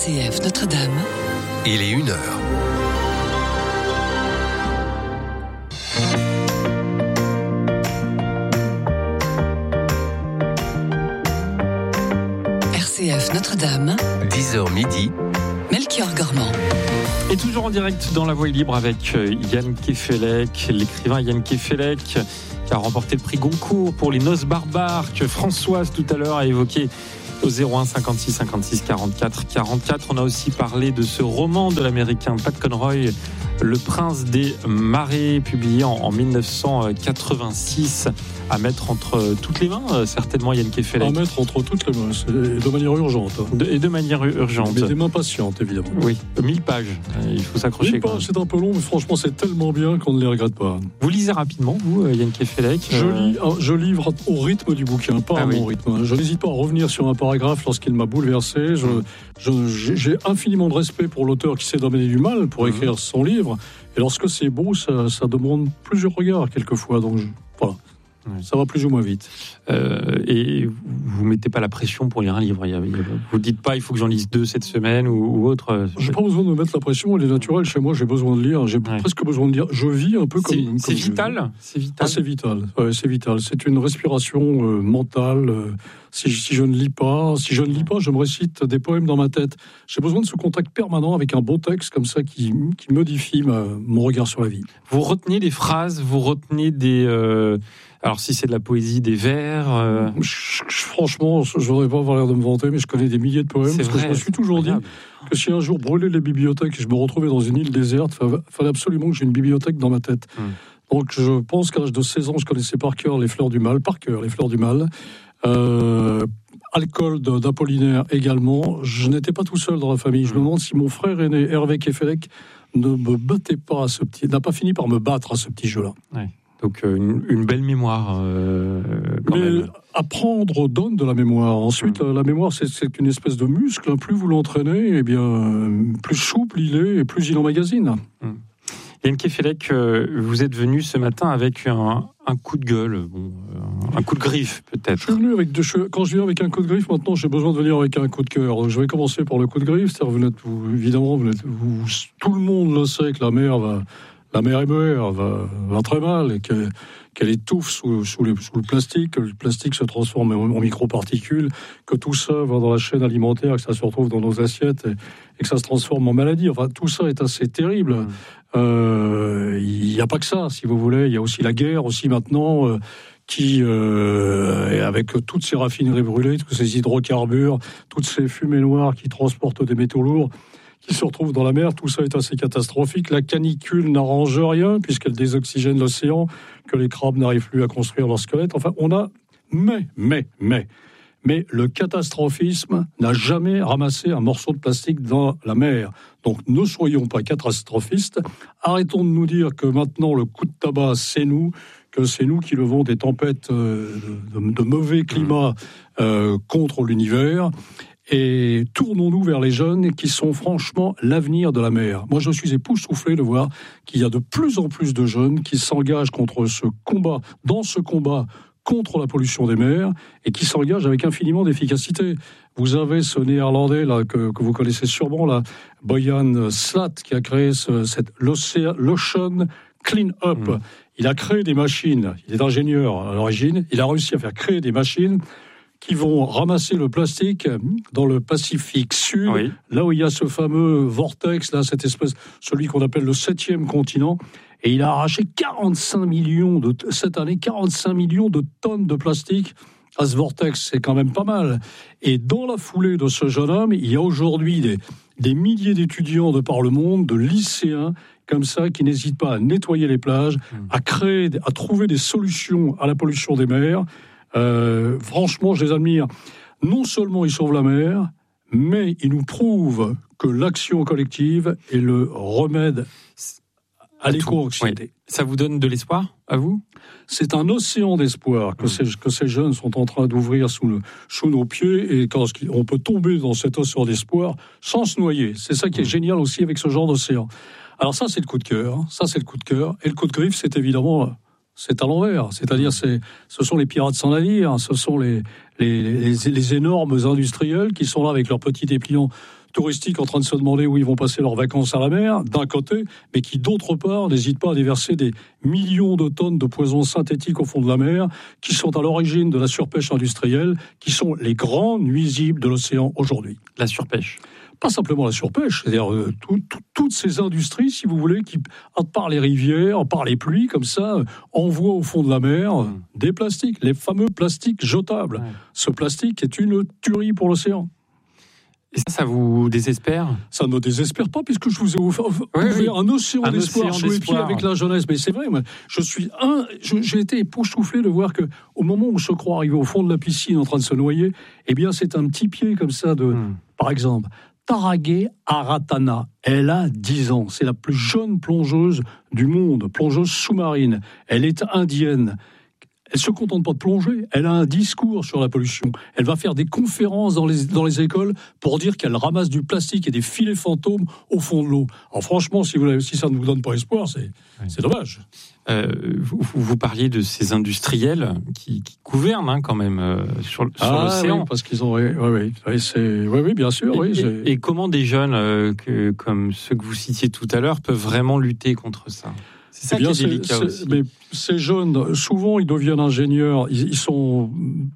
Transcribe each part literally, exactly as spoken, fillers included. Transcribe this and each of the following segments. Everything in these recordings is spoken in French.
C F Notre-Dame. Il est une heure. R C F Notre-Dame. dix heures midi. Melchior Gormand. Et toujours en direct dans La Voix est libre avec Yann Kefelec, l'écrivain Yann Kefelec, qui a remporté le prix Goncourt pour Les Noces barbares, que Françoise tout à l'heure a évoqué au zéro un cinquante-six cinquante-six quarante-quatre quarante-quatre. On a aussi parlé de ce roman de l'américain Pat Conroy, Le Prince des Marais, publié en, en dix-neuf cent quatre-vingt-six, à mettre entre toutes les mains, certainement Yann Kefelec. À mettre entre toutes les mains, c'est de manière urgente. De, et de manière urgente. Mais des mains patientes, évidemment. Oui, mille pages, il faut s'accrocher. mille pages, c'est un peu long, mais franchement, c'est tellement bien qu'on ne les regrette pas. Vous lisez rapidement, vous, Yann Kefelec? Je lis, je livre au rythme du bouquin, pas ah à oui. mon rythme. Je n'hésite pas à revenir sur un paragraphe lorsqu'il m'a bouleversé. Je, je, j'ai infiniment de respect pour l'auteur qui s'est donné du mal pour mmh. écrire son livre. Et lorsque c'est beau, ça, ça demande plusieurs regards, quelquefois. Donc, je, voilà. Oui. Ça va plus ou moins vite. Euh, et vous ne mettez pas la pression pour lire un livre. Vous ne dites pas il faut que j'en lise deux cette semaine ou, ou autre. Je n'ai pas besoin de mettre la pression, elle est naturelle. Chez moi, j'ai besoin de lire. J'ai ouais. presque besoin de lire. Je vis un peu comme. C'est, comme c'est vital. C'est vital. Ah, c'est vital. Ouais, c'est vital. C'est une respiration euh, mentale. Euh, si, si je ne lis pas, si je ne lis pas, je me récite des poèmes dans ma tête. J'ai besoin de ce contact permanent avec un beau texte comme ça qui, qui modifie ma, mon regard sur la vie. Vous retenez des phrases, vous retenez des. Euh... Alors, si c'est de la poésie, des vers... Euh... Je, je, franchement, je ne voudrais pas avoir l'air de me vanter, mais je connais des milliers de poèmes. C'est parce vrai, que je me suis toujours incroyable. dit que si un jour brûlait les bibliothèques et je me retrouvais dans une île déserte, il fallait absolument que j'ai une bibliothèque dans ma tête. Hum. Donc, je pense qu'à l'âge de seize ans, je connaissais par cœur les fleurs du mal, par cœur, les fleurs du mal. Euh, alcool de, d'Apollinaire également. Je n'étais pas tout seul dans la famille. Je me demande si mon frère aîné, Hervé Kefelec, ne me battait pas à ce petit... n'a pas fini par me battre à ce petit jeu-là. Ouais. Donc une, une belle mémoire. Euh, quand Mais même. Apprendre donne de la mémoire. Ensuite, mmh. la mémoire, c'est, c'est une espèce de muscle. Plus vous l'entraînez, eh bien, plus souple il est et plus il emmagasine. Mmh. Yann Kefelec, vous êtes venu ce matin avec un, un coup de gueule, bon, un coup de griffe peut-être. Je suis venu avec de, quand je viens avec un coup de griffe, maintenant j'ai besoin de venir avec un coup de cœur. Donc, je vais commencer par le coup de griffe. C'est-à-dire, vous êtes, vous, évidemment, vous êtes, vous, tout le monde le sait que la mer va... La mer est mère, va, va très mal, et qu'elle, qu'elle étouffe sous, sous, les, sous le plastique, que le plastique se transforme en, en microparticules, que tout ça va dans la chaîne alimentaire, que ça se retrouve dans nos assiettes, et, et que ça se transforme en maladie. Enfin, tout ça est assez terrible. Mmh. Euh, il n'y a pas que ça, si vous voulez. Il y a aussi la guerre, aussi maintenant, euh, qui, euh, avec toutes ces raffineries brûlées, tous ces hydrocarbures, toutes ces fumées noires qui transportent des métaux lourds, qui se retrouvent dans la mer, tout ça est assez catastrophique. La canicule n'arrange rien, puisqu'elle désoxygène l'océan, que les crabes n'arrivent plus à construire leur squelette. Enfin, on a... Mais, mais, mais... Mais le catastrophisme n'a jamais ramassé un morceau de plastique dans la mer. Donc ne soyons pas catastrophistes. Arrêtons de nous dire que maintenant le coup de tabac, c'est nous, que c'est nous qui levons des tempêtes de, de, de mauvais climat euh, contre l'univers. Et tournons-nous vers les jeunes qui sont franchement l'avenir de la mer. Moi, je suis époustouflé de voir qu'il y a de plus en plus de jeunes qui s'engagent contre ce combat, dans ce combat contre la pollution des mers, et qui s'engagent avec infiniment d'efficacité. Vous avez ce néerlandais là que, que vous connaissez sûrement, là, Boyan Slat, qui a créé ce, cette l'Ocean Clean Up. Mmh. Il a créé des machines, il est ingénieur à l'origine, il a réussi à faire créer des machines qui vont ramasser le plastique dans le Pacifique Sud, oui. là où il y a ce fameux vortex, là, cette espèce, celui qu'on appelle le septième continent. Et il a arraché quarante-cinq millions de, cette année, quarante-cinq millions de tonnes de plastique à ce vortex. C'est quand même pas mal. Et dans la foulée de ce jeune homme, il y a aujourd'hui des, des milliers d'étudiants de par le monde, de lycéens, comme ça, qui n'hésitent pas à nettoyer les plages, mmh. à créer, à trouver des solutions à la pollution des mers. Euh, franchement, je les admire. Non seulement ils sauvent la mer, mais ils nous prouvent que l'action collective est le remède à l'éco-anxiété. Oui. Ça vous donne de l'espoir, à vous ? C'est un océan d'espoir que, mmh. ces, que ces jeunes sont en train d'ouvrir sous, le, sous nos pieds, et quand on peut tomber dans cet océan d'espoir sans se noyer. C'est ça qui est mmh. génial aussi avec ce genre d'océan. Alors ça, c'est le coup de cœur. Ça, c'est le coup de cœur. Et le coup de griffe, c'est évidemment... C'est à l'envers, c'est-à-dire c'est, ce sont les pirates sans navire, ce sont les, les, les, les énormes industriels qui sont là avec leurs petits dépliants touristiques en train de se demander où ils vont passer leurs vacances à la mer, d'un côté, mais qui, d'autre part, n'hésitent pas à déverser des millions de tonnes de poisons synthétiques au fond de la mer, qui sont à l'origine de la surpêche industrielle, qui sont les grands nuisibles de l'océan aujourd'hui. La surpêche. Pas simplement la surpêche, c'est-à-dire euh, tout, tout, toutes ces industries, si vous voulez, qui, par les rivières, par les pluies, comme ça, euh, envoient au fond de la mer euh, mmh. des plastiques, les fameux plastiques jetables. Ouais. Ce plastique est une tuerie pour l'océan. Et ça, ça vous désespère ? Ça ne me désespère pas, puisque je vous ai offert, oui, ouvert oui. un océan un d'espoir océan sous les pieds avec la jeunesse. Mais c'est vrai, moi, je suis un, je, j'ai été époustouflé de voir que, au moment où je crois arriver au fond de la piscine en train de se noyer, eh bien, c'est un petit pied comme ça de, mmh. par exemple, Taragé Aratana, elle a dix ans. C'est la plus jeune plongeuse du monde, plongeuse sous-marine. Elle est indienne. Elle ne se contente pas de plonger, elle a un discours sur la pollution. Elle va faire des conférences dans les, dans les écoles pour dire qu'elle ramasse du plastique et des filets fantômes au fond de l'eau. Alors franchement, si, vous, si ça ne vous donne pas espoir, c'est, oui. c'est dommage. Euh, vous, vous parliez de ces industriels qui, qui gouvernent hein, quand même euh, sur, sur ah, l'océan. Oui, parce qu'ils ont... Oui, oui, oui, c'est, oui, oui bien sûr. Et, oui, et, et comment des jeunes euh, que, comme ceux que vous citiez tout à l'heure peuvent vraiment lutter contre ça ? C'est ça eh bien, qui est délicat c'est, aussi. Mais ces jeunes, souvent, ils deviennent ingénieurs. Ils, ils sont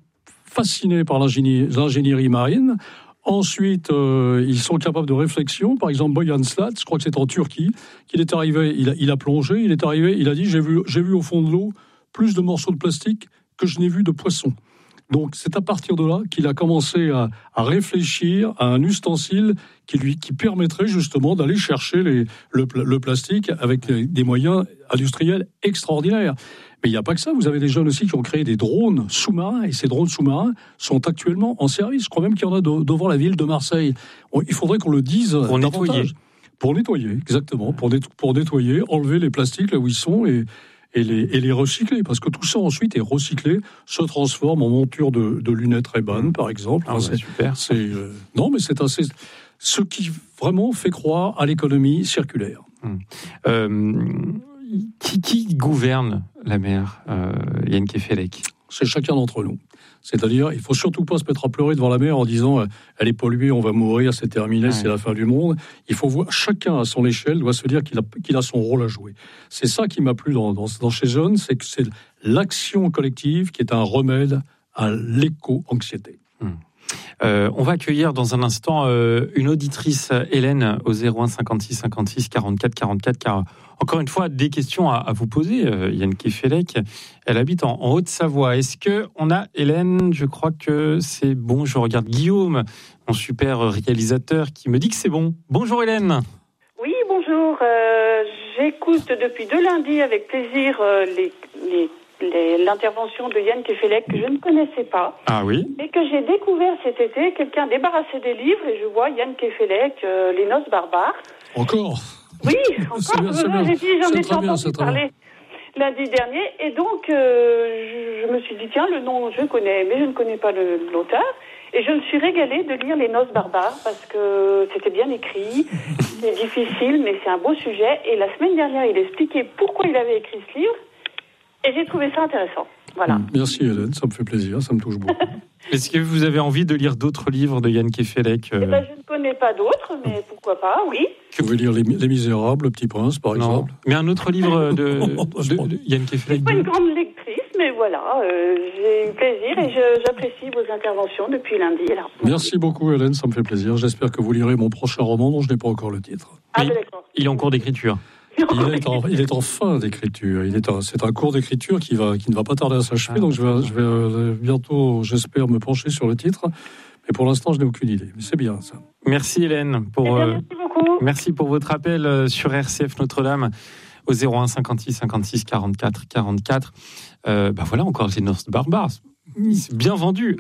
fascinés par l'ingénierie, l'ingénierie marine. Ensuite, euh, ils sont capables de réflexion. Par exemple, Boyan Slat, je crois que c'est en Turquie, qu'il est arrivé, il a, il a plongé, il est arrivé, il a dit, j'ai vu, j'ai vu au fond de l'eau plus de morceaux de plastique que je n'ai vu de poissons. Donc, c'est à partir de là qu'il a commencé à, à réfléchir à un ustensile qui lui qui permettrait justement d'aller chercher les, le, le plastique avec des moyens industriels extraordinaires. Mais il n'y a pas que ça. Vous avez des jeunes aussi qui ont créé des drones sous-marins, et ces drones sous-marins sont actuellement en service. Je crois même qu'il y en a de, devant la ville de Marseille. Il faudrait qu'on le dise pour davantage. Nettoyer. Pour nettoyer, exactement. Pour, net, pour nettoyer, enlever les plastiques là où ils sont et... Et les, et les recycler, parce que tout ça ensuite est recyclé, se transforme en monture de, de lunettes Ray-Ban, par exemple. Ah, enfin, ouais, c'est, super. C'est, euh, non, mais c'est assez. Ce qui vraiment fait croire à l'économie circulaire. Hum. Euh, qui, qui gouverne la mer, euh, Yann Kefelec ? C'est chacun d'entre nous. C'est-à-dire, il ne faut surtout pas se mettre à pleurer devant la mer en disant euh, elle est polluée, on va mourir, c'est terminé, ouais. c'est la fin du monde. Il faut voir, chacun à son échelle doit se dire qu'il a, qu'il a son rôle à jouer. C'est ça qui m'a plu dans, dans, dans chez Jeunes, c'est que c'est l'action collective qui est un remède à l'éco-anxiété. Hum. Euh, on va accueillir dans un instant euh, une auditrice, Hélène, au zéro un cinquante-six cinquante-six quarante-quatre quarante-quatre, car encore une fois, des questions à, à vous poser, euh, Yann Kefelec. Elle habite en, en Haute-Savoie. Est-ce qu'on a, Hélène, je crois que c'est bon, je regarde Guillaume, mon super réalisateur, qui me dit que c'est bon. Bonjour Hélène. Oui, bonjour. Euh, j'écoute depuis deux lundis avec plaisir euh, les... les... Les, l'intervention de Yann Kefelec que je ne connaissais pas. Ah oui. Et que j'ai découvert cet été, quelqu'un débarrassé des livres, et je vois Yann Kefelec, euh, Les Noces barbares. Encore ? Oui, encore. C'est bien, c'est bien. J'ai dit, j'en c'est ai déjà bien, entendu parler lundi dernier, et donc euh, je, je me suis dit, tiens, le nom, je connais, mais je ne connais pas le, l'auteur. Et je me suis régalée de lire Les Noces barbares, parce que c'était bien écrit, c'est difficile, mais c'est un beau sujet. Et la semaine dernière, il expliquait pourquoi il avait écrit ce livre. Et j'ai trouvé ça intéressant. Voilà. Merci Hélène, ça me fait plaisir, ça me touche beaucoup. Est-ce que vous avez envie de lire d'autres livres de Yann Kefelec euh... eh ben, je ne connais pas d'autres, mais pourquoi pas, oui. Vous pouvez lire Les, Les Misérables, Le Petit Prince, par non. exemple. Mais un autre livre de, de, de Yann Kefelec. Je ne suis pas une grande lectrice, mais voilà, euh, j'ai eu plaisir et je, j'apprécie vos interventions depuis lundi. Alors. Merci beaucoup Hélène, ça me fait plaisir. J'espère que vous lirez mon prochain roman dont je n'ai pas encore le titre. Ah, oui, d'accord. Il est en cours d'écriture. Il est, en, il est en fin d'écriture. Il est en, c'est un cours d'écriture qui, va, qui ne va pas tarder à s'achever. Ah, donc je vais, je vais euh, bientôt, j'espère, me pencher sur le titre. Mais pour l'instant, je n'ai aucune idée. Mais c'est bien ça. Merci Hélène pour, eh bien, merci beaucoup. Euh, merci pour votre appel sur R C F Notre-Dame au zéro un cinquante-six cinquante-six quarante-quatre quarante-quatre. Euh, bah voilà encore Les Noces barbares. C'est bien vendu.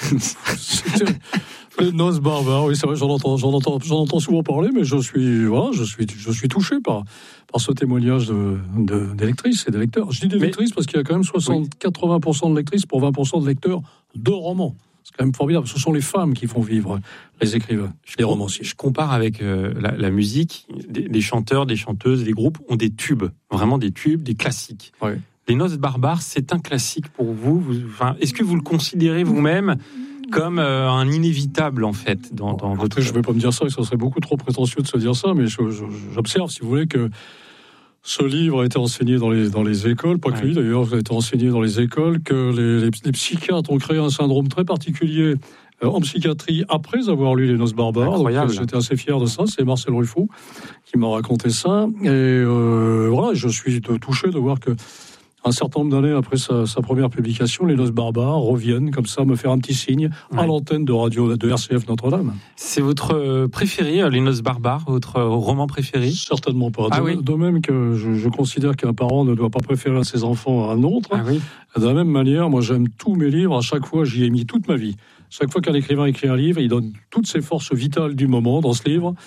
Les Noces barbares, oui, c'est vrai, j'en entends, j'en entends, j'en entends souvent parler, mais je suis, voilà, je suis, je suis touché par, par ce témoignage de, de, des lectrices et des lecteurs. Je dis des mais, lectrices parce qu'il y a quand même soixante à quatre-vingts pour cent de lectrices pour vingt pour cent de lecteurs de romans. C'est quand même formidable. Ce sont les femmes qui font vivre les écrivains, les romanciers. Je compare avec euh, la, la musique. Des, des chanteurs, des chanteuses, des groupes ont des tubes, vraiment des tubes, des classiques. Ouais. Les Noces barbares, c'est un classique pour vous. vous enfin, est-ce que vous le considérez vous-même comme euh, un inévitable en fait dans, dans Après, votre. je ne vais pas me dire ça, ça serait beaucoup trop prétentieux de se dire ça, mais je, je, j'observe, si vous voulez, que ce livre a été enseigné dans les, dans les écoles, pas que Ouais. lui d'ailleurs, a été enseigné dans les écoles, que les, les, les psychiatres ont créé un syndrome très particulier euh, en psychiatrie après avoir lu Les Noces barbares. Incroyable. Donc, j'étais assez fier de ça, c'est Marcel Ruffo qui m'a raconté ça. Et euh, voilà, je suis touché de voir que un certain nombre d'années après sa, sa première publication, Les Noces barbares reviennent comme ça me faire un petit signe Ouais. à l'antenne de radio de R C F Notre-Dame. C'est votre euh, préféré, euh, Les Noces barbares, votre euh, roman préféré? Certainement pas. Ah de, oui. de même que je, je considère qu'un parent ne doit pas préférer à ses enfants un autre, Ah oui. de la même manière, moi j'aime tous mes livres, à chaque fois j'y ai mis toute ma vie. Chaque fois qu'un écrivain écrit un livre, il donne toutes ses forces vitales du moment dans ce livre.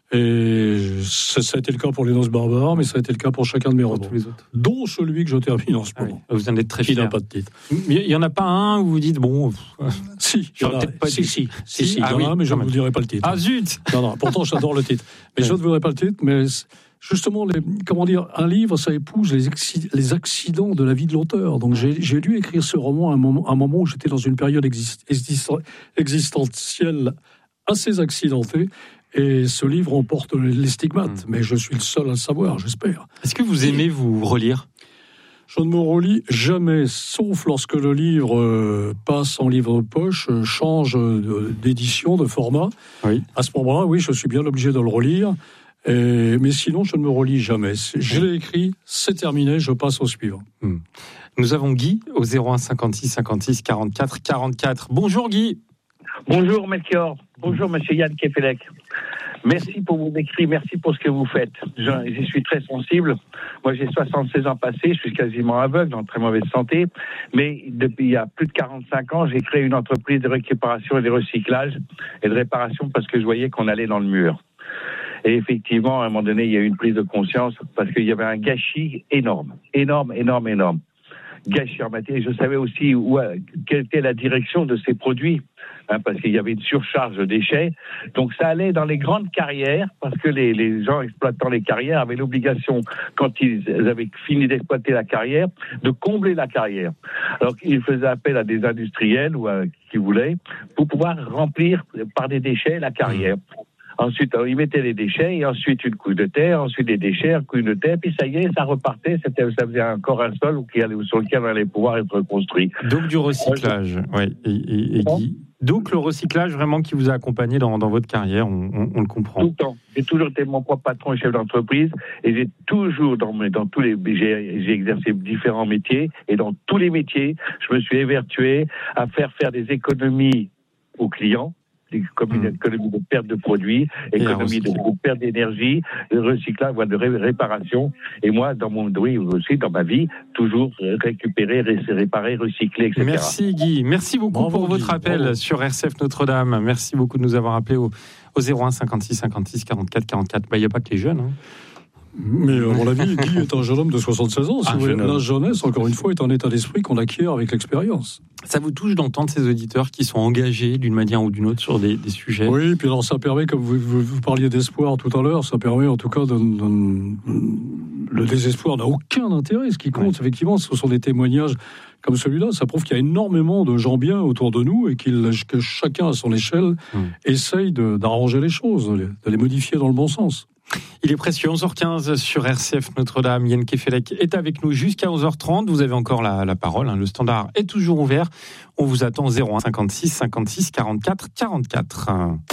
Et ça, ça a été le cas pour Les Noces barbares, mais ça a été le cas pour chacun de mes Pour romans. tous les autres. Dont celui que je termine en ce Ah oui. moment. Vous en êtes très Qui fier. n'a pas de titre. Il n'y en a pas un où vous dites bon. pff, Si, il y en J'aurais a, peut-être pas si, dit. si, Si, si, si, il y ah en a oui, un, mais je quand ne vous même. dirai pas le titre. Ah zut. Non, non, pourtant j'adore le titre. Mais Ouais. je ne voudrais pas le titre, mais justement, les, comment dire, un livre, ça épouse les, exci- les accidents de la vie de l'auteur. Donc j'ai, j'ai dû écrire ce roman à un moment, à un moment où j'étais dans une période exist- exist- existentielle assez accidentée. Et ce livre en porte les stigmates. Mm. Mais je suis le seul à le savoir, j'espère. Est-ce que vous aimez vous relire? Je ne me relis jamais, sauf lorsque le livre euh, passe en livre de poche, euh, change euh, d'édition, de format. Oui. À ce moment-là, oui, je suis bien obligé de le relire. Et, mais sinon, je ne me relis jamais. C'est- Je l'ai écrit, c'est terminé, je passe au suivant. Nous avons Guy au zéro un cinquante-six cinquante-six quarante-quatre quarante-quatre. Bonjour Guy. Bonjour Melchior, bonjour Monsieur Yann Kefelec. Merci pour vos écrits, merci pour ce que vous faites. Je- J'y suis très sensible. Moi j'ai soixante-seize ans passés, je suis quasiment aveugle, en très mauvaise santé. Mais depuis il y a plus de quarante-cinq ans, j'ai créé une entreprise de récupération et de recyclage et de réparation parce que je voyais qu'on allait dans le mur. Et effectivement, à un moment donné, il y a eu une prise de conscience parce qu'il y avait un gâchis énorme, énorme, énorme, énorme. Gâchis en matière. Et je savais aussi où, quelle était la direction de ces produits. Hein, parce qu'il y avait une surcharge de déchets. Donc ça allait dans les grandes carrières, parce que les, les gens exploitant les carrières avaient l'obligation, quand ils avaient fini d'exploiter la carrière, de combler la carrière. Alors ils faisaient appel à des industriels ou à qui voulaient, pour pouvoir remplir par des déchets la carrière. Ensuite, ils mettaient les déchets, et ensuite une couche de terre, ensuite des déchets, une couche de terre, puis ça y est, ça repartait, c'était, ça faisait encore un sol qui allait, sur lequel on allait pouvoir être reconstruit. Donc du recyclage. Ouais. Et, et- et Guy. Donc le recyclage vraiment qui vous a accompagné dans, dans votre carrière, on, on- on le comprend. Tout le temps. J'ai toujours été mon propre patron et chef d'entreprise, et j'ai toujours, dans, mes, dans tous les, j'ai, j'ai exercé différents métiers, et dans tous les métiers, je me suis évertué à faire faire des économies aux clients, comme une économie de perte de produits, économie de, de perte d'énergie, de recyclage, voire de ré, réparation. Et moi, dans mon, oui, aussi, dans ma vie, toujours récupérer, ré, réparer, recycler, et cetera. Merci Guy. Merci beaucoup Bravo, pour votre Guy. appel Bravo. sur R C F Notre-Dame. Merci beaucoup de nous avoir appelés au, au zéro un cinquante-six cinquante-six quarante-quatre quarante-quatre. Bah, il n'y a pas que les jeunes. Hein. Mais à mon avis, Guy est un jeune homme de soixante-seize ans. Si Un vous voulez. jeune homme. La jeunesse, encore une fois, est un état d'esprit qu'on acquiert avec l'expérience. Ça vous touche d'entendre ces auditeurs qui sont engagés d'une manière ou d'une autre sur des, des sujets? Oui, puis alors ça permet, comme vous, vous, vous parliez d'espoir tout à l'heure, ça permet en tout cas de, de- le désespoir n'a aucun intérêt. Ce qui compte, Ouais. effectivement, ce sont des témoignages comme celui-là. Ça prouve qu'il y a énormément de gens bien autour de nous et qu'il, que chacun à son échelle Mmh. essaye de, d'arranger les choses, de les, de les modifier dans le bon sens. Il est précieux, onze heures quinze sur R C F Notre-Dame. Yann Kefelec est avec nous jusqu'à onze heures trente. Vous avez encore la, la parole. Hein. Le standard est toujours ouvert. On vous attend au zéro un cinquante-six cinquante-six quarante-quatre quarante-quatre.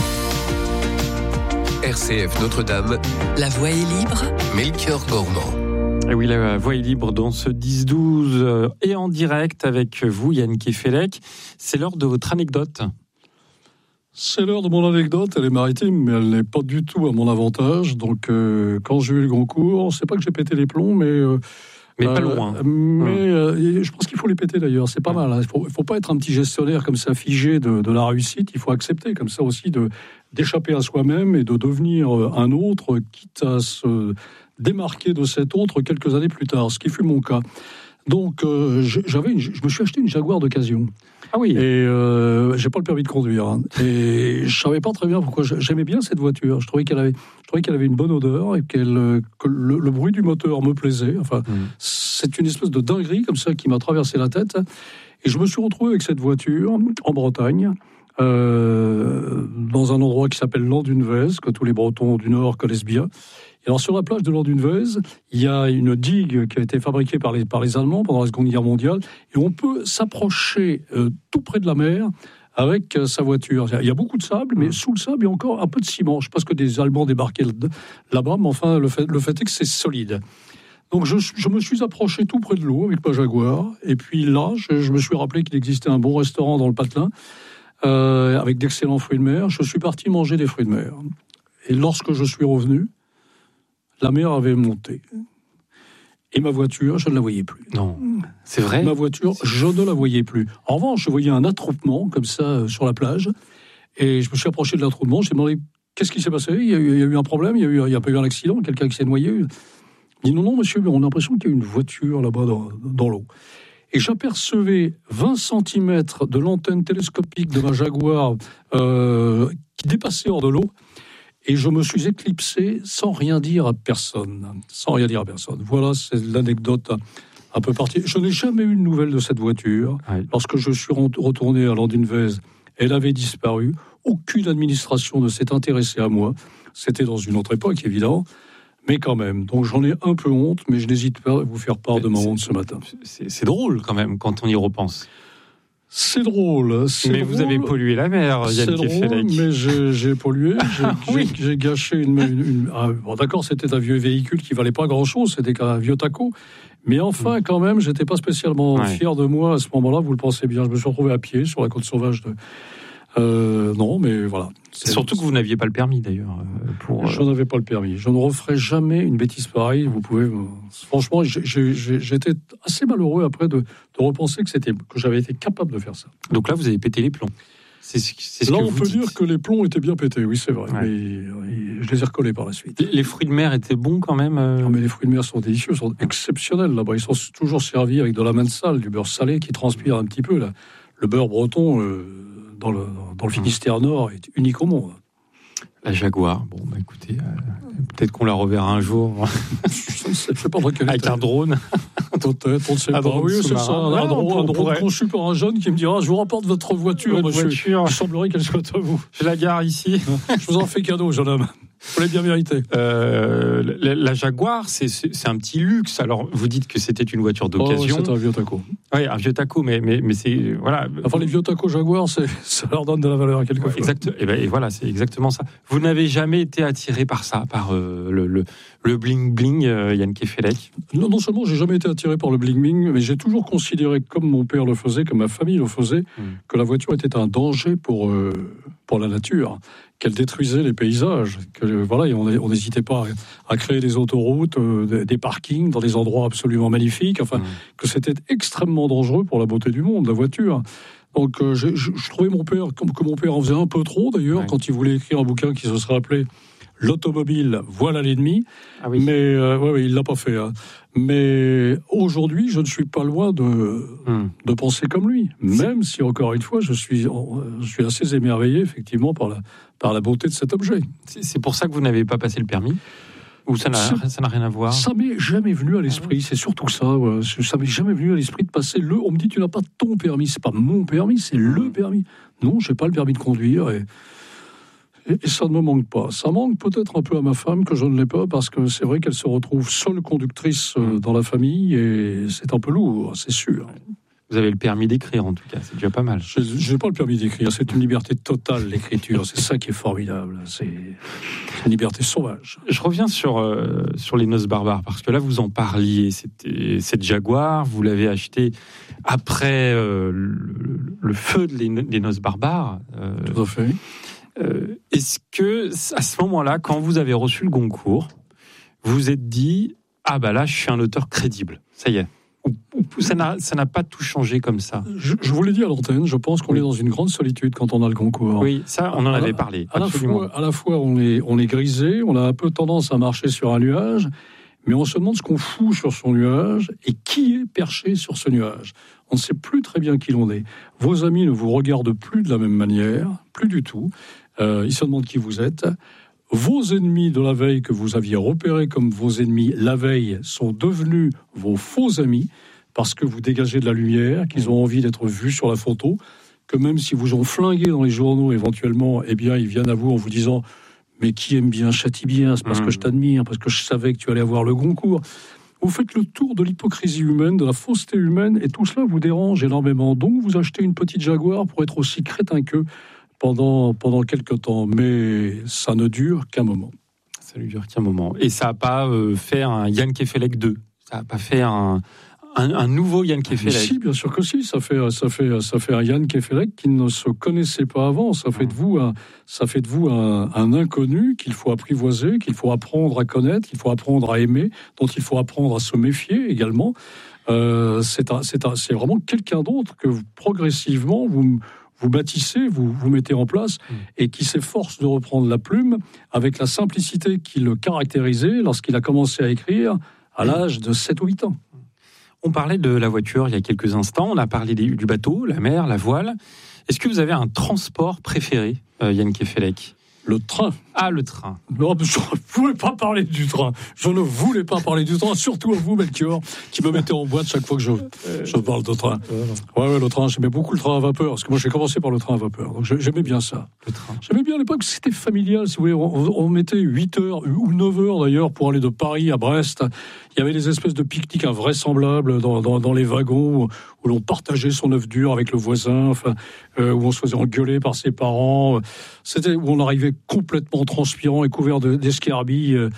R C F Notre-Dame, La voix est libre. Melchior Gormand. Et oui, la voix est libre dans ce dix douze euh, et en direct avec vous, Yann Kefelec. C'est l'heure de votre anecdote. C'est l'heure de mon anecdote, elle est maritime, mais elle n'est pas du tout à mon avantage. Donc, euh, quand j'ai eu le Goncourt, c'est pas que j'ai pété les plombs, mais... euh, Mais pas euh, loin. Mais euh, je pense qu'il faut les péter d'ailleurs, c'est pas Ouais. mal. Hein. Il faut, faut pas être un petit gestionnaire comme ça figé de, de la réussite, il faut accepter comme ça aussi de, d'échapper à soi-même et de devenir un autre, quitte à se démarquer de cet autre quelques années plus tard, ce qui fut mon cas. Donc, euh, j'avais une, je me suis acheté une Jaguar d'occasion. Ah oui. Et euh, j'ai pas le permis de conduire. Hein. Et je savais pas très bien pourquoi. J'aimais bien cette voiture. Je trouvais qu'elle avait, je trouvais qu'elle avait une bonne odeur et qu'elle, que le, le bruit du moteur me plaisait. Enfin, Mmh. c'est une espèce de dinguerie comme ça qui m'a traversé la tête. Et je me suis retrouvé avec cette voiture en Bretagne. euh, dans un endroit qui s'appelle Landunvez, que tous les Bretons du Nord connaissent bien. Et alors sur la plage de Landunvez, il y a une digue qui a été fabriquée par les, par les Allemands pendant la Seconde Guerre mondiale, et on peut s'approcher euh, tout près de la mer avec euh, sa voiture. Il y a beaucoup de sable, mais sous le sable, il y a encore un peu de ciment. Je sais pas ce que des Allemands débarquaient là-bas, mais enfin, le fait, le fait est que c'est solide. Donc je, je me suis approché tout près de l'eau avec ma Jaguar, et puis là, je, je me suis rappelé qu'il existait un bon restaurant dans le Patelin, euh, avec d'excellents fruits de mer. Je suis parti manger des fruits de mer. Et lorsque je suis revenu, la mer avait monté. Et ma voiture, je ne la voyais plus. Non, c'est vrai. Ma voiture, je ne la voyais plus. En revanche, je voyais un attroupement, comme ça, euh, sur la plage. Et je me suis approché de l'attroupement. J'ai demandé, qu'est-ce qui s'est passé ? Il y, a eu, il y a eu un problème ? Il y a, eu, il y a pas eu un accident ? Quelqu'un qui s'est noyé ? Il dit, non, non, monsieur, mais on a l'impression qu'il y a une voiture là-bas dans, dans l'eau. Et j'apercevais vingt centimètres de l'antenne télescopique de ma Jaguar euh, qui dépassait hors de l'eau. Et je me suis éclipsé sans rien dire à personne. Sans rien dire à personne. Voilà, c'est l'anecdote un peu partie. Je n'ai jamais eu de nouvelles de cette voiture. Oui. Lorsque je suis retourné à Landunvez, elle avait disparu. Aucune administration ne s'est intéressée à moi. C'était dans une autre époque, évidemment. Mais quand même. Donc j'en ai un peu honte, mais je n'hésite pas à vous faire part de ma honte ce matin. C'est, c'est drôle quand même, quand on y repense. C'est drôle. C'est mais drôle. Vous avez pollué la mer, Yann Kefelec. C'est drôle, mais j'ai, j'ai pollué. J'ai, oui. j'ai, j'ai gâché une... une, une ah, bon, d'accord, c'était un vieux véhicule qui valait pas grand-chose, c'était qu'un vieux taco. Mais enfin, quand même, j'étais pas spécialement ouais. fier de moi à ce moment-là, vous le pensez bien. Je me suis retrouvé à pied sur la côte sauvage de... Euh, non, mais voilà. C'est surtout que vous n'aviez pas le permis, d'ailleurs. Pour... Je n'avais pas le permis. Je ne referai jamais une bêtise pareille. Vous pouvez... Franchement, j'ai, j'ai, j'étais assez malheureux après de, de repenser que, c'était, que j'avais été capable de faire ça. Donc là, vous avez pété les plombs. C'est, c'est ce là, que on vous peut dites. dire que les plombs étaient bien pétés, oui, c'est vrai. Ouais. Mais je les ai recollés par la suite. Les fruits de mer étaient bons quand même euh... Non, mais les fruits de mer sont délicieux, sont exceptionnels là-bas. Ils sont toujours servis avec de la menthe sale, du beurre salé qui transpire un petit peu. Là. Le beurre breton... Euh, Dans le, dans le Finistère Nord est unique au monde. La Jaguar, bon, bah écoutez, euh, peut-être qu'on la reverra un jour. Je ne sais pas dans quel Avec un drone. Peut-être, on ne sait un pas. Oui, c'est ça. Un, ouais, un drone, on un drone pourrait... conçu par un jeune qui me dira, je vous rapporte votre voiture, votre monsieur. Voiture. Il semblerait qu'elle soit à vous. Je la gare ici. Je vous en fais cadeau, jeune homme. Vous l'avez bien mérité. Euh, la, la Jaguar, c'est, c'est, c'est un petit luxe. Alors, vous dites que c'était une voiture d'occasion. Oh, c'est un vieux taco. Oui, un vieux taco, mais, mais, mais c'est... Voilà. Enfin, les vieux tacos Jaguar, c'est, ça leur donne de la valeur à quelquefois. Exact. Et, ben, et voilà, c'est exactement ça. Vous n'avez jamais été attiré par ça, par euh, le, le, le bling-bling, euh, Yann Kefelec ? Non, non seulement j'ai jamais été attiré par le bling-bling, mais j'ai toujours considéré, comme mon père le faisait, comme ma famille le faisait, mmh. que la voiture était un danger pour, euh, pour la nature, qu'elle détruisait les paysages, que voilà, on n'hésitait pas à créer des autoroutes, euh, des parkings dans des endroits absolument magnifiques, enfin, mmh. que c'était extrêmement dangereux pour la beauté du monde, la voiture. Donc, euh, je, je, je trouvais mon père, comme que mon père en faisait un peu trop d'ailleurs, ouais. quand il voulait écrire un bouquin qui se serait appelé L'automobile, voilà l'ennemi. Ah oui. Mais euh, ouais, ouais, il l'a pas fait. Hein. Mais aujourd'hui, je ne suis pas loin de hum. de penser comme lui. Même si encore une fois, je suis je suis assez émerveillé effectivement par la par la beauté de cet objet. C'est, c'est pour ça que vous n'avez pas passé le permis. Ou ça n'a, ça n'a rien à voir ? Ça m'est jamais venu à l'esprit, c'est surtout ça. Ouais. Ça m'est jamais venu à l'esprit de passer le... On me dit, tu n'as pas ton permis. C'est pas mon permis, c'est le permis. Non, je n'ai pas le permis de conduire et... et... Et ça ne me manque pas. Ça manque peut-être un peu à ma femme, que je ne l'ai pas, parce que c'est vrai qu'elle se retrouve seule conductrice dans la famille et c'est un peu lourd, c'est sûr. Vous avez le permis d'écrire, en tout cas, c'est déjà pas mal. Je n'ai pas le permis d'écrire, c'est une liberté totale, l'écriture. C'est ça qui est formidable. C'est une liberté sauvage. Je reviens sur, euh, sur les noces barbares, parce que là, vous en parliez. C'était cette Jaguar, vous l'avez achetée après euh, le, le feu des de noces barbares. Euh, Tout à fait. Euh, est-ce que, à ce moment-là, quand vous avez reçu le Goncourt, vous vous êtes dit « Ah, bah là, je suis un auteur crédible. Ça y est ». Ou, ou ça, n'a, ça n'a pas tout changé comme ça. Je, je vous l'ai dit à l'antenne, je pense qu'on oui. est dans une grande solitude quand on a le Goncourt. Oui, ça, on en avait parlé. À, la fois, à la fois, on est, on est grisé, on a un peu tendance à marcher sur un nuage, mais on se demande ce qu'on fout sur son nuage et qui est perché sur ce nuage. On ne sait plus très bien qui l'on est. Vos amis ne vous regardent plus de la même manière, plus du tout. Euh, ils se demandent qui vous êtes. Vos ennemis de la veille que vous aviez repérés comme vos ennemis la veille sont devenus vos faux amis parce que vous dégagez de la lumière, qu'ils ont envie d'être vus sur la photo. que même si vous ont flingué dans les journaux éventuellement, eh bien, ils viennent à vous en vous disant « Mais qui aime bien châtie bien, c'est parce mmh. que je t'admire, parce que je savais que tu allais avoir le Goncourt ». Vous faites le tour de l'hypocrisie humaine, de la fausseté humaine, et tout cela vous dérange énormément. Donc, vous achetez une petite Jaguar pour être aussi crétin qu'eux pendant, pendant quelques temps. Mais ça ne dure qu'un moment. Ça ne dure qu'un moment. Et ça n'a pas euh, fait un Yann Kefelec deux. Ça n'a pas fait un, un, un nouveau Yann Kefelec. Si, bien sûr que si. Ça fait, ça fait, ça fait un Yann Kefelec qui ne se connaissait pas avant. Ça fait de vous un, ça fait de vous un, un inconnu qu'il faut apprivoiser, qu'il faut apprendre à connaître, qu'il faut apprendre à aimer, dont il faut apprendre à se méfier également. Euh, c'est, un, c'est, un, c'est vraiment quelqu'un d'autre que vous, progressivement vous, vous bâtissez, vous, vous mettez en place mmh. et qui s'efforce de reprendre la plume avec la simplicité qui le caractérisait lorsqu'il a commencé à écrire à l'âge de sept ou huit ans. On parlait de la voiture il y a quelques instants, on a parlé du bateau, la mer, la voile. Est-ce que vous avez un transport préféré, euh, Yann Kefelec ? Le train. Ah, le train. Non, je ne voulais pas parler du train. Je ne voulais pas parler du train, surtout à vous, Melchior, qui me mettez en boîte chaque fois que je, je parle de train. Ouais, ouais, le train, j'aimais beaucoup le train à vapeur, parce que moi, j'ai commencé par le train à vapeur. Donc, j'aimais bien ça. Le train. J'aimais bien à l'époque, c'était familial, si vous voulez. On, on mettait huit heures, ou neuf heures d'ailleurs, pour aller de Paris à Brest. Il y avait des espèces de pique-niques invraisemblables dans, dans, dans les wagons, où, où l'on partageait son œuf dur avec le voisin, enfin, euh, où on se faisait engueuler par ses parents. C'était où on arrivait complètement transpirant et couvert de, d'escarbilles euh,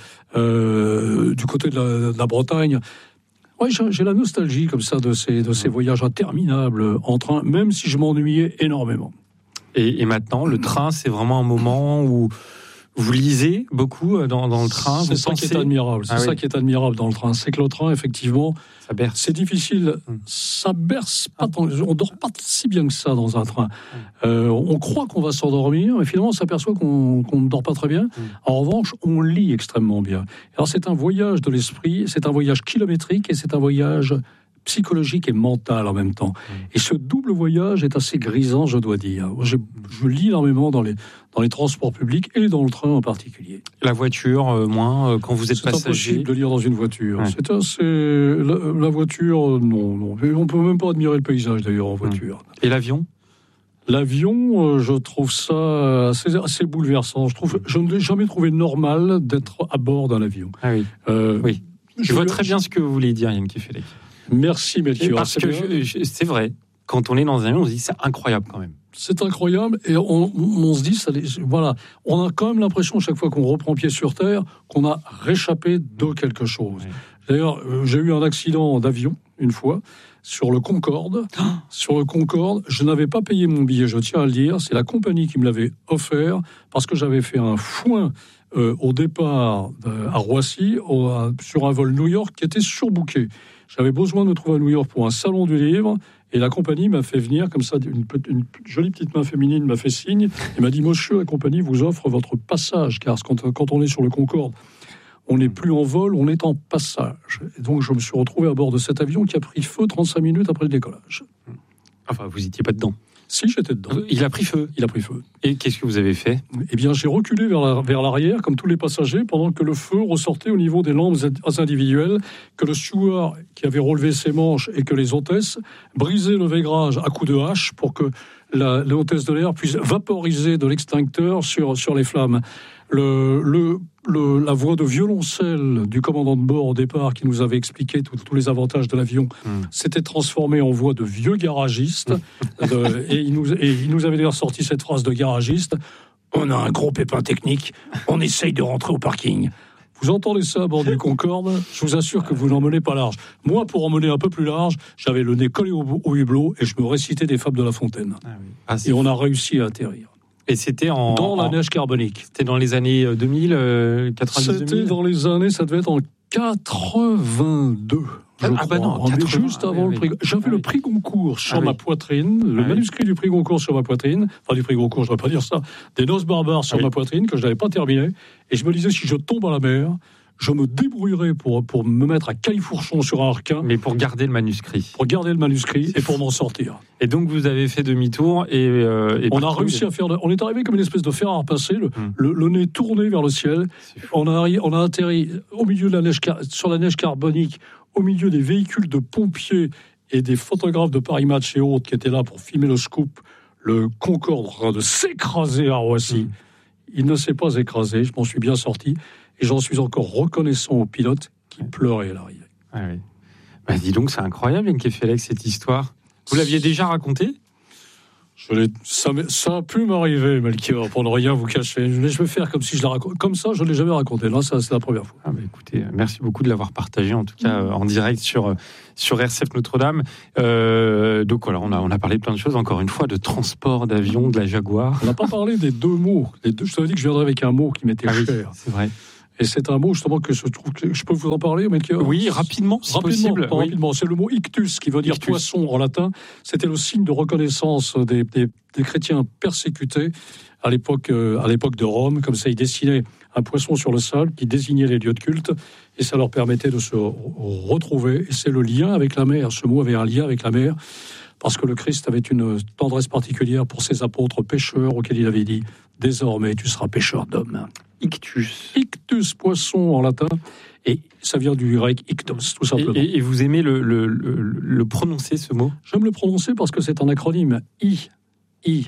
euh, du côté de la, de la Bretagne. Ouais, j'ai, j'ai la nostalgie comme ça de ces, de ces voyages interminables en train, même si je m'ennuyais énormément. Et, et maintenant, le train, c'est vraiment un moment où vous lisez beaucoup dans, dans le train. C'est vous ça pensez... qui est admirable. C'est ah, ça oui. qui est admirable dans le train. C'est que le train, effectivement, ça berce. C'est difficile. Ça berce pas tant. On dort pas si bien que ça dans un train. Euh, on croit qu'on va s'endormir, mais finalement, on s'aperçoit qu'on, qu'on ne dort pas très bien. En revanche, on lit extrêmement bien. Alors, c'est un voyage de l'esprit. C'est un voyage kilométrique et c'est un voyage psychologique et mental en même temps. Et ce double voyage est assez grisant, je dois dire. Je, je lis énormément dans les, dans les transports publics et dans le train en particulier. La voiture, euh, moins, euh, quand vous êtes c'est passager. C'est impossible de lire dans une voiture. Ouais. C'est assez... La, la voiture, non, non. On ne peut même pas admirer le paysage, d'ailleurs, en voiture. Et l'avion ? L'avion, euh, je trouve ça assez, assez bouleversant. Je, trouve, je ne l'ai jamais trouvé normal d'être à bord d'un avion. Ah oui. Euh, oui. Je, je vois très bien ce que vous voulez dire, Yann Kefelec. Merci, Melchior. Parce que je, je, c'est vrai, quand on est dans un avion, on se dit c'est incroyable quand même. C'est incroyable et on, on se dit, ça, voilà, on a quand même l'impression chaque fois qu'on reprend pied sur terre qu'on a réchappé de quelque chose. Oui. D'ailleurs, euh, j'ai eu un accident d'avion une fois sur le Concorde. Oh. Sur le Concorde, je n'avais pas payé mon billet, je tiens à le dire. C'est la compagnie qui me l'avait offert parce que j'avais fait un foin euh, au départ de, à Roissy au, à, sur un vol New York qui était surbooké. J'avais besoin de me trouver à New York pour un salon du livre et la compagnie m'a fait venir comme ça, une, une jolie petite main féminine m'a fait signe et m'a dit « Monsieur, la compagnie vous offre votre passage, car quand, quand on est sur le Concorde, on n'est plus en vol, on est en passage. » Et donc je me suis retrouvé à bord de cet avion qui a pris feu trente-cinq minutes après le décollage. Enfin, vous n'étiez pas dedans. Si, j'étais dedans. Il a pris feu. Il a pris feu. Et qu'est-ce que vous avez fait ? Eh bien, j'ai reculé vers, la, vers l'arrière, comme tous les passagers, pendant que le feu ressortait au niveau des lampes individuelles, que le steward, qui avait relevé ses manches, et que les hôtesses brisaient le vaigrage à coups de hache pour que la, la hôtesse de l'air puisse vaporiser de l'extincteur sur, sur les flammes. Le, le, le, la voix de violoncelle du commandant de bord au départ, qui nous avait expliqué tous les avantages de l'avion, mmh. s'était transformé en voix de vieux garagiste. de, et, il nous, et il nous avait d'ailleurs sorti cette phrase de garagiste: « On a un gros pépin technique, on essaye de rentrer au parking. » Vous entendez ça à bord du Concorde, je vous assure que vous n'emmenez pas large. Moi, pour emmener un peu plus large, j'avais le nez collé au, au hublot et je me récitais des fables de La Fontaine. Ah oui. ah, et on a réussi à atterrir. Et c'était en... Dans la en, neige carbonique. C'était dans les années deux mille, euh, quatre-vingt-dix C'était deux mille dans les années, ça devait être en quatre-vingt-deux. Je ah crois. bah non, quatre-vingts, juste avant oui, le prix. Oui. J'avais ah le prix Goncourt sur ah ma oui. poitrine, le ah manuscrit oui. du prix Goncourt sur ma poitrine, enfin du prix Goncourt, je ne vais pas dire ça, des Noces barbares sur ah ma oui. poitrine, que je n'avais pas terminé. Et je me disais, si je tombe à la mer, je me débrouillerai pour, pour me mettre à califourchon sur un harquin. Mais pour garder le manuscrit. Pour garder le manuscrit et pour m'en sortir. Et donc vous avez fait demi-tour et... Euh, et on a réussi à faire... De, on est arrivé comme une espèce de fer à repasser, le, hum. le, le nez tourné vers le ciel. On a, on a atterri au milieu de la neige, sur la neige carbonique, au milieu des véhicules de pompiers et des photographes de Paris Match et autres qui étaient là pour filmer le scoop. le Concorde en train de s'écraser à Roissy. Mmh. Il ne s'est pas écrasé, je m'en suis bien sorti. Et j'en suis encore reconnaissant au pilote qui pleurait à l'arrivée. Ah oui. Bah, dis donc, c'est incroyable, Yann Kefelec, cette histoire. Vous l'aviez déjà racontée ? Je l'ai, ça, ça a pu m'arriver, Melchior, pour ne rien vous cacher. Mais je vais faire comme si je la raconte. Comme ça, je ne l'ai jamais raconté. Là, ça, c'est la première fois. Ah bah écoutez, merci beaucoup de l'avoir partagé, en tout cas mmh. en direct sur, sur R C F Notre-Dame. Euh, donc voilà, on a, on a parlé de plein de choses, encore une fois, de transport d'avion, de la Jaguar. On n'a pas parlé des deux mots. Les deux, je t'avais dit que je viendrais avec un mot qui m'était ah cher. Oui, c'est vrai. Et c'est un mot justement que je trouve que je peux vous en parler, Melchior ? Oui, rapidement, si rapidement, possible. Pas oui. rapidement. C'est le mot ictus qui veut dire ictus. Poisson en latin. C'était le signe de reconnaissance des, des, des chrétiens persécutés à l'époque, euh, à l'époque de Rome. Comme ça, ils dessinaient un poisson sur le sol qui désignait les lieux de culte et ça leur permettait de se retrouver. Et c'est le lien avec la mer. Ce mot avait un lien avec la mer parce que le Christ avait une tendresse particulière pour ses apôtres pécheurs auxquels il avait dit « Désormais, tu seras pécheur d'hommes ». Ictus. Ictus, poisson en latin, et ça vient du grec ictos, tout simplement. Et, et vous aimez le, le, le, le prononcer, ce mot ? J'aime le prononcer parce que c'est un acronyme. I, I,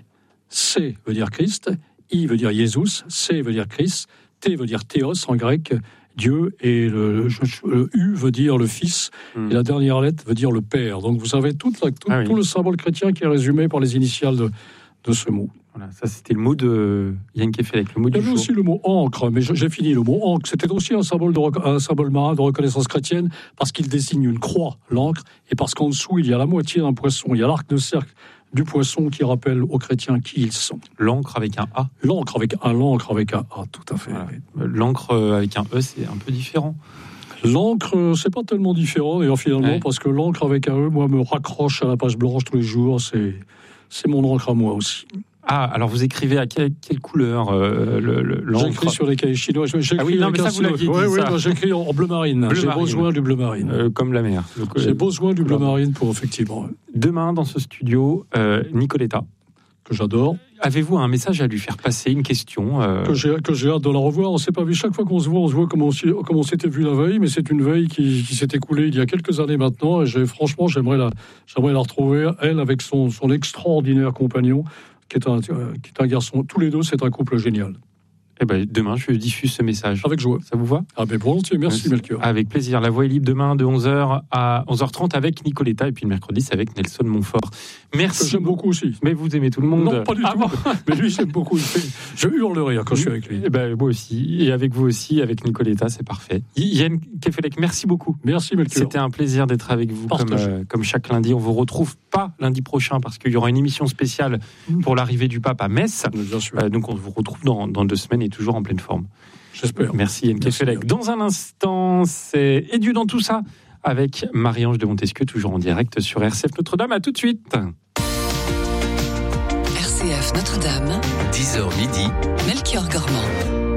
C veut dire Christ, I veut dire Jésus, C veut dire Christ, T veut dire Théos en grec, Dieu, et le, le U veut dire le Fils, hmm. et la dernière lettre veut dire le Père. Donc vous avez tout, la, tout, ah oui. tout le symbole chrétien qui est résumé par les initiales de, de ce mot. Voilà, ça c'était le mot de Yann Kefelec, le mot du jour. Il y avait aussi le mot encre, mais j'ai fini le mot encre. C'était aussi un symbole, de, un symbole marin de reconnaissance chrétienne parce qu'il désigne une croix, l'encre, et parce qu'en dessous il y a la moitié d'un poisson. Il y a l'arc de cercle du poisson qui rappelle aux chrétiens qui ils sont. L'encre avec un A. L'encre avec un, l'encre avec un A, tout à fait. Voilà. L'encre avec un E, c'est un peu différent. L'encre, c'est pas tellement différent, d'ailleurs, finalement, ouais. parce que l'encre avec un E, moi, me raccroche à la page blanche tous les jours. C'est, c'est mon encre à moi aussi. Ah, alors vous écrivez à quelle, quelle couleur euh, le, le, l'encre ? J'écris sur les cahiers chinois. J'écris ah oui, non, mais ça, vous l'aviez dit, oui, oui, ça. Non, j'écris en bleu marine. Bleu J'ai marine. besoin du bleu marine. Euh, comme la mer. Donc, J'ai euh, besoin du bleu marine pour, effectivement... Demain, dans ce studio, euh, Nicoletta. Que j'adore. Avez-vous un message à lui faire passer, une question euh... que, j'ai, que j'ai hâte de la revoir. On ne s'est pas vu. Chaque fois qu'on se voit, on se voit comme on, comme on s'était vu la veille, mais c'est une veille qui, qui s'est écoulée il y a quelques années maintenant. Et j'ai, franchement, j'aimerais la, j'aimerais la retrouver, elle, avec son, son extraordinaire compagnon, qui est, un, qui est un garçon. Tous les deux, c'est un couple génial. Eh ben, demain, je diffuse ce message. Avec joie. Ça vous va ? Ah ben volontiers, merci Melchior. Avec plaisir. La Voix est libre demain de onze heures à onze heures trente avec Nicoletta et puis le mercredi, c'est avec Nelson Montfort. Merci. Que j'aime beaucoup aussi. Mais vous aimez tout le monde ? Non, pas du ah tout. Bon Mais lui, j'aime beaucoup. Je hurle de rire quand je suis avec lui. Eh ben, moi aussi. Et avec vous aussi, avec Nicoletta, c'est parfait. Yann Kefelec, merci beaucoup. Merci Melchior. C'était un plaisir d'être avec vous comme, euh, comme chaque lundi. On vous retrouve pas lundi prochain parce qu'il y aura une émission spéciale pour l'arrivée du pape à Metz. Bien sûr. Euh, donc on vous retrouve dans, dans deux semaines et toujours en pleine forme. J'espère. Merci Yann Kefelec. Dans un instant, c'est Et Dieu dans tout ça avec Marie-Ange de Montesquieu, toujours en direct sur R C F Notre-Dame. À tout de suite. R C F Notre-Dame. dix heures midi. Melchior Gormand.